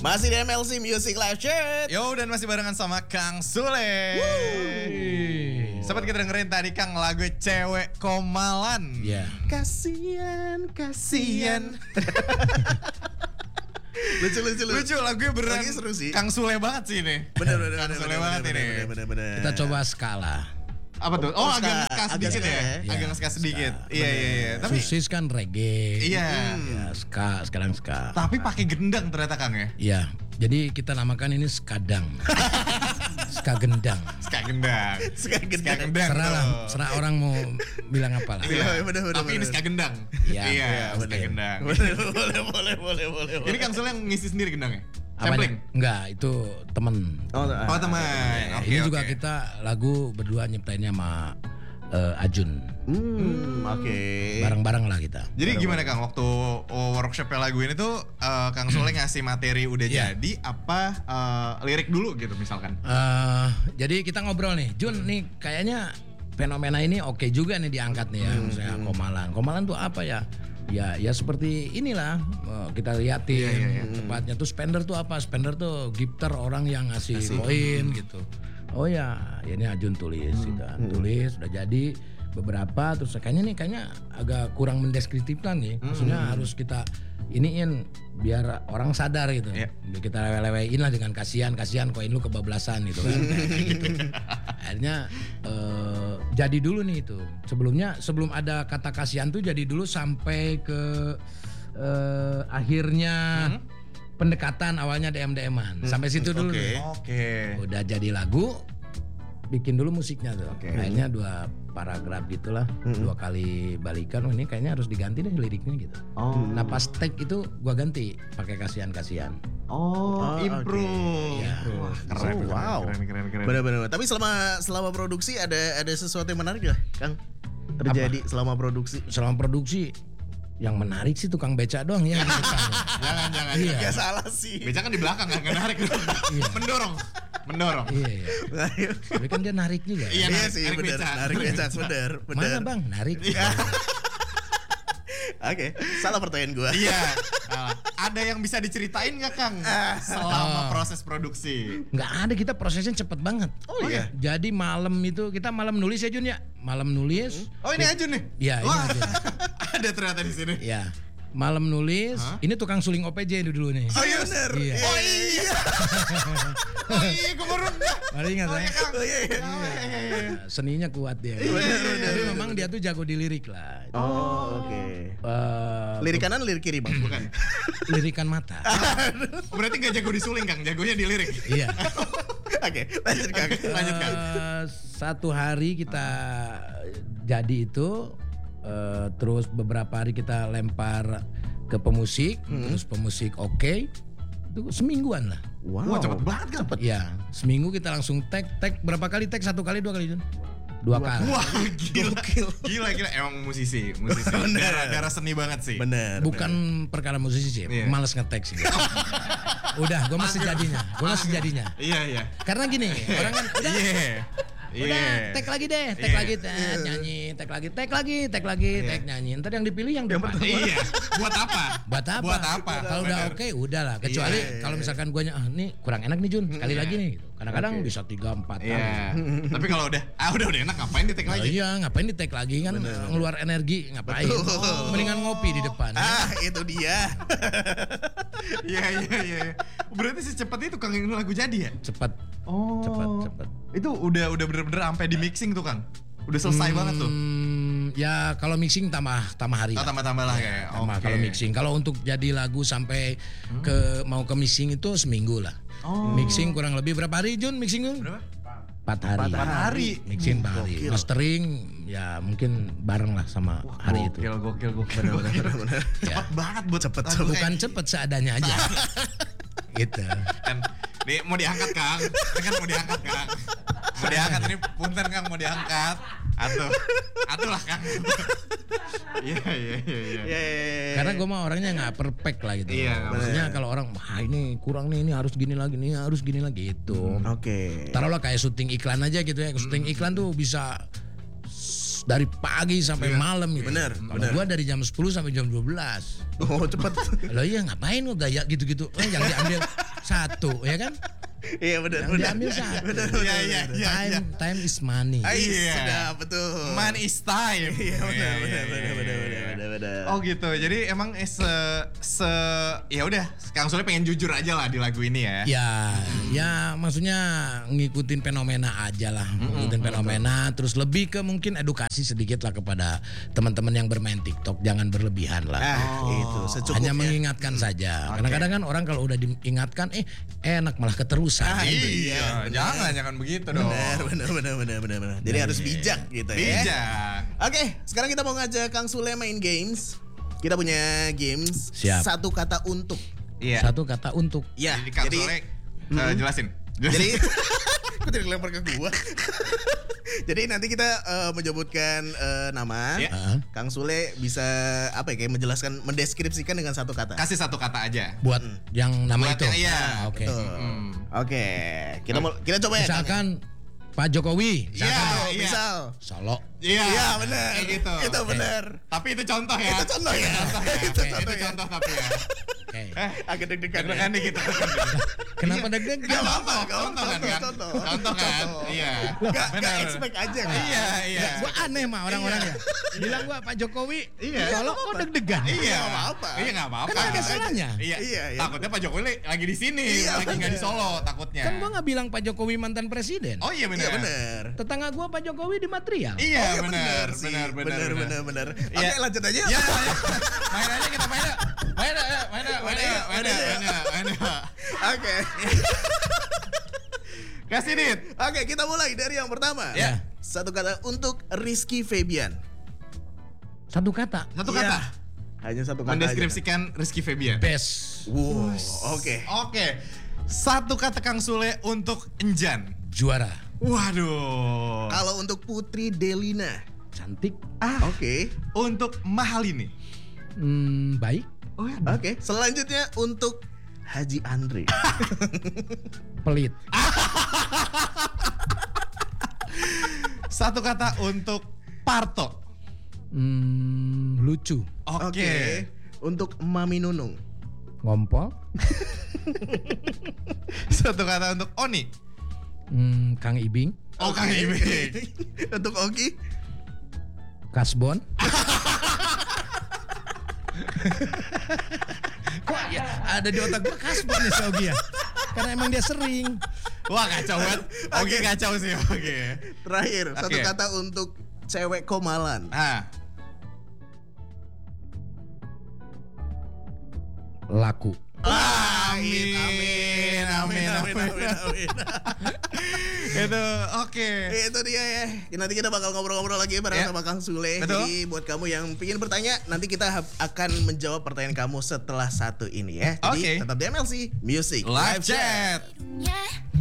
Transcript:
Masih di MLC Music Live Chat. Yo, dan masih barengan sama Kang Sule. Sempat kita dengerin tadi Kang lagu Cewek Komalan. Iya. Kasian. Lucu Lagunya beneran Lagunya seru sih. Kang Sule banget sih ini. Bener. Kang Sule banget ini. Bener. Kita coba skala. Apa tuh? Oh, agak ngeska sedikit ya? Iya, Agak ngeska sedikit. ska. Iya. Tapi Susis kan reggae. iya. Ya, ska, sekarang ska. Tapi pakai gendang ternyata Kang ya. Iya. Jadi kita namakan ini skadang. Ska gendang. Ska gendang. Ska gendang. Serah orang mau bilang apa lah. Iya. Bener. Tapi ini ska gendang. Iya, ska gendang. Boleh. Ini Kang Sule yang ngisi sendiri gendangnya? Apanya? Sampling? Enggak, itu temen. Oh teman. Oke, Ini juga oke. kita lagu berdua nyiptainnya sama Ajun. Oke. Bareng-bareng lah kita. Jadi gimana Kang waktu workshopnya lagu ini tuh Kang Sule ngasih materi udah Iya. jadi apa lirik dulu gitu misalkan? Jadi kita ngobrol nih, Jun nih kayaknya fenomena ini oke juga nih diangkat nih ya, misalnya Komalan. Komalan tuh apa ya? Ya seperti inilah kita liatin Iya. tepatnya tuh Spender tuh apa? Spender tuh gifter orang yang ngasih koin gitu. Oh ya ini Ajun tulis gitu kan. Tulis udah jadi beberapa terus kayaknya agak kurang mendeskriptifkan nih. Maksudnya harus kita iniin biar orang sadar gitu. Iya. Kita lewe-lewein lah dengan kasihan koin lu kebablasan gitu kan. Gitu. Akhirnya jadi dulu nih itu. Sebelum ada kata kasihan tuh jadi dulu sampai ke akhirnya pendekatan awalnya DM-an. Sampai situ dulu. Oke. Oke. Udah jadi lagu, bikin dulu musiknya tuh. Oke. Kayaknya 2 paragraf gitulah, 2 kali balikan. Oh, ini kayaknya harus diganti deh liriknya gitu. Oh. Nah pas take itu gua ganti pakai kasihan. Oh, oke. improve. Iya. Wah, keren. Wow. Keren. Bener. Tapi selama produksi ada sesuatu yang menarik gak, Kang? Terjadi selama produksi. Selama produksi yang menarik sih tukang beca doang ya. Jangan. Iya. Ya salah sih. Beca kan di belakang kan narik. Mendorong. Iya. Tapi kan dia narik juga. Iya, Iya narik sih, bener. beca. Narik beca, bener. Mana bang? Narik. Oke, salah pertanyaan gue. Iya. Ada yang bisa diceritain nggak Kang selama proses produksi? Nggak ada, kita prosesnya cepet banget. Oh iya. Jadi malam itu kita malam nulis ya Jun ya. Malam nulis. Oh ini Ajun nih? Iya ini Wah, aja. ada ternyata di sini. Ya. Malam nulis. Ini tukang suling OPJ dulu nih. Oh iya bener. Iya. Oh iya, gue baru Mari ingat ya. Oh iya. Seninya kuat dia. Tapi memang dia tuh jago di lirik lah. Oh oke. Lirik kanan, lirik kiri bang. Bukan. Lirikan mata. Berarti gak jago disuling Kang, jagonya di lirik. Iya. Oke, lanjut Kang. Satu hari kita jadi itu. Terus beberapa hari kita lempar ke pemusik, terus pemusik oke, itu semingguan lah. Wow. Wah cepet banget kan? Ya, seminggu kita langsung tag berapa kali tag? 1 kali, 2 kali Jun? 2 kali. Wah gila emang musisi. Darah seni banget sih. Bener. Bukan perkara musisi sih, Iya. males nge-tag sih. Udah, gue masih jadinya. Iya. Karena gini, orang kan udah tag lagi deh, nyanyi, tag lagi, nyanyi. Ntar yang dipilih yang depan. Iya. Buat apa? Kalau udah oke, udahlah. Kecuali kalau misalkan guanya nih kurang enak nih Jun, sekali lagi nih. Kadang-kadang bisa 3-4 kali. Iya. Tapi kalau udah enak ngapain di tag lagi? Iya, ngapain di tag lagi kan ngeluar energi, ngapain? Mendingan ngopi di depan. Itu dia. Iya. Berarti secepat itu Kang ini lagu jadi ya? Cepet. Itu udah bener-bener sampai di mixing tuh Kang. Udah selesai banget tuh. Ya kalau mixing tambah hari. Oh, tambah lah kayak. Tambah kalau mixing. Kalau untuk jadi lagu sampai mau ke mixing itu seminggu lah. Mixing kurang lebih berapa hari Jun mixing Jun? Berapa? 4 hari. 4 hari. Mixing 4 hari. Mastering ya mungkin bareng lah sama hari itu. Gokil. Bener. Cepet banget buat cepet. Bukan cepet seadanya aja. Gitu. Kan nih mau diangkat Kang. Mau diangkat ini punten Kang mau diangkat. Atuh lah Kang. Iya. Karena gue mah orangnya nggak perfect lah gitu. Iya, maksudnya kalau orang ini kurang nih, ini harus gini lagi, ini harus gini lagi gitu. Oke. Taruhlah kayak syuting iklan aja gitu ya. Syuting iklan tuh bisa dari pagi sampai malam gitu. Bener, Kalau bener. gua dari jam 10 sampai jam 12. Oh cepet. Loh iya ngapain lo gaya gitu-gitu. Yang diambil satu ya kan? Iya benar Yang benar. diambil satu. Benar, Iya, iya, iya. Time is money. Iya. Sudah betul. Man is time. Iya benar Iya, benar iya, benar iya, benar iya. benar benar. Oh gitu. Jadi emang ya udah, Kang Sule pengen jujur aja lah di lagu ini ya. Ya maksudnya ngikutin fenomena aja lah, ngikutin fenomena, terus lebih ke mungkin edukasi sedikit lah kepada teman-teman yang bermain TikTok, jangan berlebihan lah. Nah, itu secukupnya. Hanya mengingatkan saja. Karena kadang kan orang kalau udah diingatkan, enak malah keterusan. Iya, jangan begitu dong. Benar. Jadi harus bijak gitu ya. Bijak. Oke, sekarang kita mau ngajak Kang Sule main games. Kita punya games Siap. satu kata untuk. Iya. Satu kata untuk. Ya, Jadi Kang Sule jelasin. Jadi kok jadi lempar ke gua. Jadi nanti kita menyebutkan nama. Iya. Kang Sule bisa apa ya, kayak menjelaskan, mendeskripsikan dengan satu kata. Kasih satu kata aja. Buat yang nama Buat itu. yang- iya, Oke. Betul. Oke, kita coba ya. Kang. Misalkan Pak Jokowi, Iya, Misalkan, iya. misal. Solo. Iya. Iya benar. Kayak gitu. Itu benar. Tapi itu contoh ya. Itu contoh ya. Itu Oke. contoh Itu ya. contoh tapi ya. Oke. Agak deg-degan. Deg-degan ya. dikit. Kenapa deg-degan? Gak apa-apa, Contoh kan, Kang? contoh. Contoh kan? Contoh. Iya. Gak Benar. expect aja kan? Iya. Gua aneh mah orang-orangnya. Bilang gua Pak Jokowi, Iya. Solo kok deg-degan. Iya. Nggak apa-apa. Iya nggak apa-apa. Kan ada salahnya. Iya. Iya, iya. Takutnya Pak Jokowi lagi di sini, Iya, lagi nggak di Solo takutnya. Kan gua nggak bilang Pak Jokowi mantan presiden. Oh iya benar. Iya benar. Tetangga gua Pak Jokowi di material. Iya Oh, benar. sih. Benar. Benar. Iya. Oke, lanjut aja. Ya, main aja kita main. Oke. Kasih Dit. Oke, kita mulai dari yang pertama. Ya. Satu kata untuk Rizky Febian. Satu kata. Satu Iya. kata. Hanya satu kata. Mendeskripsikan Rizky Febian. Best. Wow. Oke. Oke. Satu kata Kang Sule untuk Enjan. Juara. Waduh. Kalau untuk Putri Delina. Cantik. Oke. Untuk Mahalini. Baik. Oke. Selanjutnya untuk Haji Andre. Pelit. Satu kata untuk Parto. Lucu. Oke. Untuk Mami Nunung. Ngompol. Satu kata untuk Oni. Kang Ibing. Oh Kang Ibing. Untuk Ogi. Kasbon. Kok ya ada di otak gua Kasbon nih si Ogi ya. Karena emang dia sering. Wah kacau banget. Oke kacau sih. Oke. Terakhir, satu Oke. kata untuk cewek Komalan. Laku. Amin. Itu oke. Itu dia ya. Nanti kita bakal ngobrol-ngobrol lagi bareng Ya. sama Kang Sule. Betul. Jadi buat kamu yang ingin bertanya, nanti kita akan menjawab pertanyaan kamu setelah satu ini ya. Jadi Oke. tetap di MLC Music Live chat. Yeah.